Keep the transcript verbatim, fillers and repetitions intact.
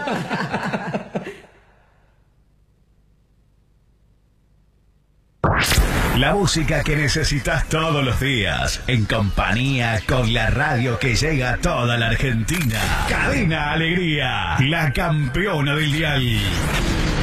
La música que necesitas todos los días, en compañía con la radio que llega a toda la Argentina. Cadena Alegría, la campeona del dial.